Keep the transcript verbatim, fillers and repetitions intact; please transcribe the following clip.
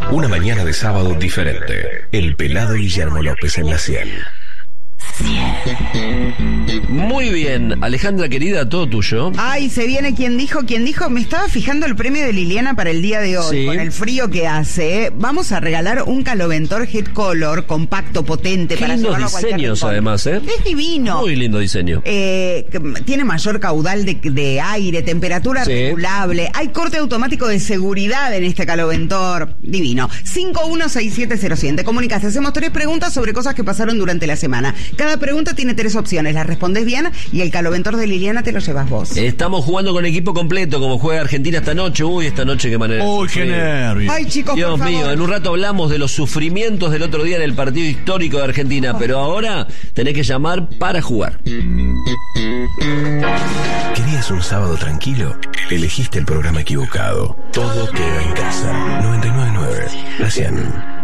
Una mañana de sábado diferente. El pelado Guillermo López en la cien. Muy bien, Alejandra querida, todo tuyo. Ay, se viene quien dijo, quien dijo, me estaba fijando el premio de Liliana para el día de hoy, sí. Con el frío que hace, vamos a regalar un caloventor Head Color, compacto, potente, Qué para lindos llevarlo a cualquier diseños rincón. además, ¿eh? Es divino. Muy lindo diseño. Eh, tiene mayor caudal de, de aire, temperatura sí. regulable, hay corte automático de seguridad en este caloventor, divino. cinco uno seis siete cero cien, te comunicaste, hacemos tres preguntas sobre cosas que pasaron durante la semana. Cada pregunta tiene tres opciones, las respondes bien y el caloventor de Liliana te lo llevas vos. Estamos jugando con equipo completo, como juega Argentina esta noche. Uy, esta noche qué manera. Uy, qué nervios. Ay, chicos, Dios por favor. mío, en un rato hablamos de los sufrimientos del otro día en el partido histórico de Argentina, pero ahora tenés que llamar para jugar. ¿Querías un sábado tranquilo? Elegiste el programa equivocado. Todo queda en casa. noventa y nueve punto nueve. La cien.